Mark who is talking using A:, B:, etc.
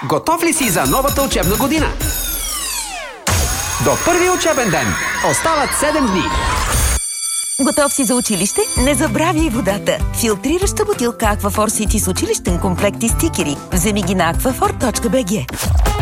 A: Готов ли си за новата учебна година? До първи учебен ден остават 7 дни.
B: Готов си за училище? Не забравяй водата. Филтрираща бутилка Aquaphor City с училищен комплект и стикери. Вземи ги на aquaphor.bg.